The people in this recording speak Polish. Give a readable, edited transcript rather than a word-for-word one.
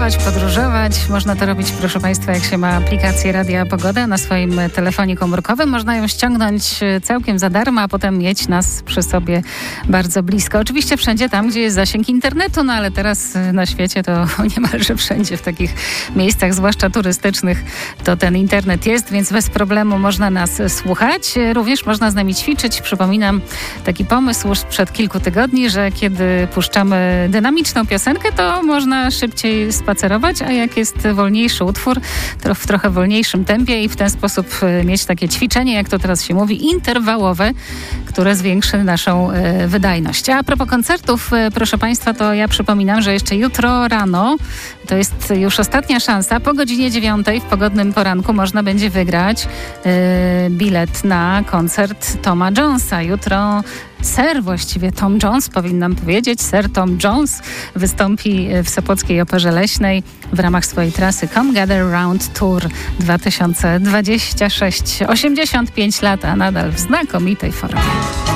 nawigować, podróżować. Można to robić, proszę Państwa, jak się ma aplikację Radia Pogoda na swoim telefonie komórkowym. Można ją ściągnąć całkiem za darmo, a potem mieć nas przy sobie bardzo blisko. Oczywiście wszędzie tam, gdzie jest zasięg internetu, no ale teraz na świecie to niemalże wszędzie w takich miejscach, zwłaszcza turystycznych, to ten internet jest, więc bez problemu można nas słuchać. Również można z nami ćwiczyć. Przypominam taki pomysł sprzed kilku tygodni, że kiedy puszczamy dynamiczną piosenkę, to można szybciej spacerować, a jak jest wolniejszy utwór, to w trochę wolniejszym tempie i w ten sposób mieć takie ćwiczenie, jak to teraz się mówi, interwałowe, które zwiększy naszą wydajność. A propos koncertów, proszę Państwa, to ja przypominam, że jeszcze jutro rano, to jest już ostatnia szansa, po godzinie 9 w pogodnym poranku można będzie wygrać bilet na koncert Toma Jonesa. Jutro właściwie Tom Jones, powinnam powiedzieć, Sir Tom Jones wystąpi w Sopockiej Operze Leśnej w ramach swojej trasy Come Gather Round Tour 2026. 85 lat, a nadal w znakomitej formie.